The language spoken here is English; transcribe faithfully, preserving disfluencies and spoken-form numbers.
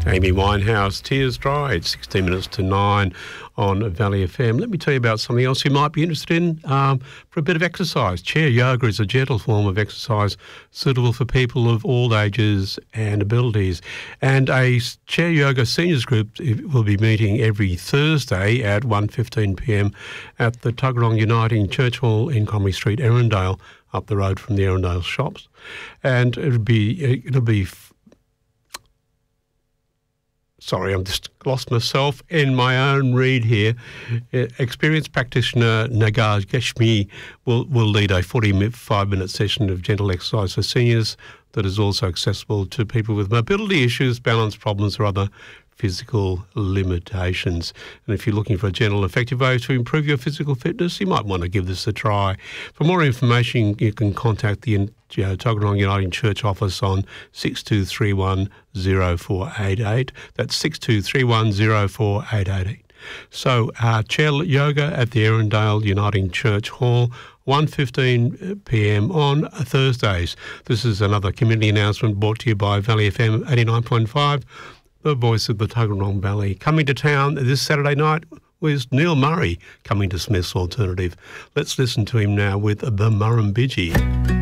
Amy Winehouse, Tears Dry, it's sixteen minutes to nine on Valley F M. Let me tell you about something else you might be interested in um, for a bit of exercise. Chair yoga is a gentle form of exercise suitable for people of all ages and abilities. And a chair yoga seniors group will be meeting every Thursday at one fifteen p m at the Tuggeranong Uniting Church Hall in Comrie Street, Erindale, up the road from the Erindale shops. And it'll be, it'll be Sorry, I'm just lost myself in my own read here. Experienced practitioner Nagar Geshmi will, will lead a forty-five minute session of gentle exercise for seniors that is also accessible to people with mobility issues, balance problems or other physical limitations. And if you're looking for a gentle, effective way to improve your physical fitness, you might want to give this a try. For more information, you can contact the you know, Tuggeranong Uniting Church office on six two three one zero four eight eight. That's six two three one zero four eight eight. So, uh, chair yoga at the Erindale Uniting Church Hall, one fifteen p m on Thursdays. This is another community announcement brought to you by Valley F M eighty-nine point five. The voice of the Tuggeranong Valley. Coming to town this Saturday night was Neil Murray coming to Smith's Alternative. Let's listen to him now with the Murrumbidgee.